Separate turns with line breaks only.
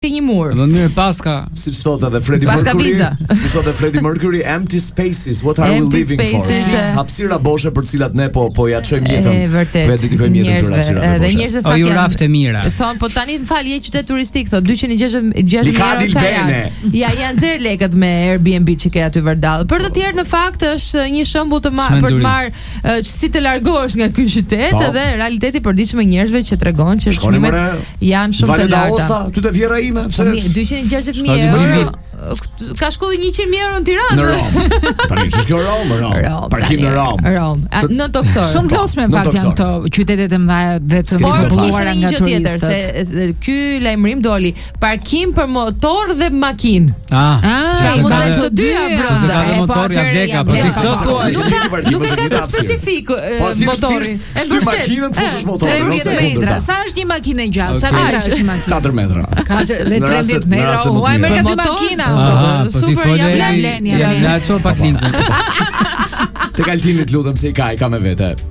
ke një mur.
Do mirë paska.
Siç thotë edhe Freddie
Paska
Mercury.
viza.
Siç thotë Freddie Mercury, empty spaces, what are we
Empty
living for?
spaces,
Fix hapësira boshe për cilat ne po ja çojmë jetën.
Vërtet.
Po ja dedikojmë jetën këtyre hapësirave
Dhe
boshe.
njerëzit
O
fakt
ju rafte mira.
Thon, po tani m'fal, je qytet turistik, thot 260
Likadi
euro çfarë
bene.
janë? Ja janë nxjerr lekët me Airbnb që ke aty vërdall. Për të tjerë në fakt është një shembull të për të marrë si të largohesh nga ky qytet dhe realiteti i përditshëm e njerëzve që tregon që çmimet janë shumë të larta.
Ty të vjera ime, pse?
260.000 euro. Ka shkuar 100.000 euro në Tiranë.
Në Rom. Tani ç'është kjo Rom? Parkim në Rom.
Në Toksor.
Shumë klosme në fakt janë këto qytetet e mëdha dhe të populluara nga turistët.
Se ky lajmërim doli parkim për motor dhe makinë. Mund të jetë të dyja brenda.
Ka motor ja vleka, po ti s'to thua.
Nuk e ka të specifik motori.
E bën makinën fushësh motorin.
13 metra. Sa është një makinë e gjatë? Sa metra është një makinë?
4 metra.
13 metra. Uaj më ka dy makina.
Super
ja vlen. Ja çon pak linkun.
Tek Altinit lutem se i ka me vete.